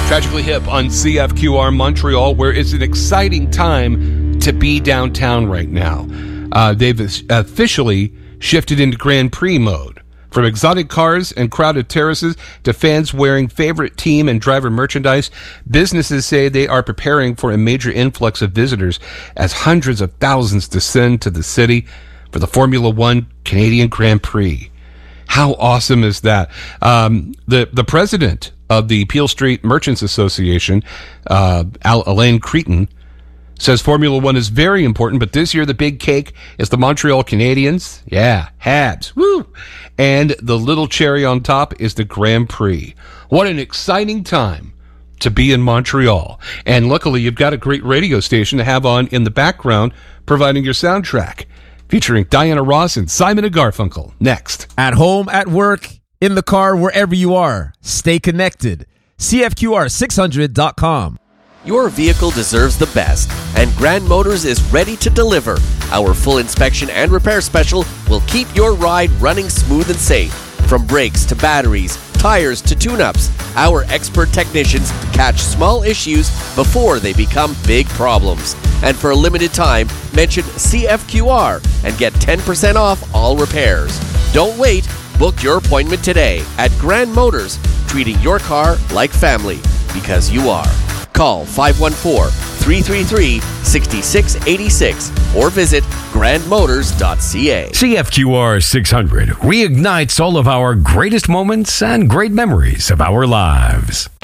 Tragically Hip on CFQR Montreal, where it's an exciting time to be downtown right now. They've officially shifted into Grand Prix mode. From exotic cars and crowded terraces to fans wearing favorite team and driver merchandise, businesses say they are preparing for a major influx of visitors as hundreds of thousands descend to the city for the Formula One Canadian Grand Prix. How awesome is that? The president of the Peel Street Merchants Association, Elaine Cretin, says Formula One is very important, but this year the big cake is the Montreal Canadiens. Yeah, Habs. Woo! And the little cherry on top is the Grand Prix. What an exciting time to be in Montreal. And luckily, you've got a great radio station to have on in the background, providing your soundtrack. Featuring Diana Ross and Simon and Garfunkel. Next. At home, at work, in the car, wherever you are. Stay connected. CFQR600.com. Your vehicle deserves the best, and Grand Motors is ready to deliver. Our full inspection and repair special will keep your ride running smooth and safe. From brakes to batteries, tires to tune-ups, our expert technicians catch small issues before they become big problems. And for a limited time, mention CFQR and get 10% off all repairs. Don't wait. Book your appointment today at Grand Motors, treating your car like family, because you are. Call 514-333-6686 or visit grandmotors.ca. CFQR 600 reignites all of our greatest moments and great memories of our lives.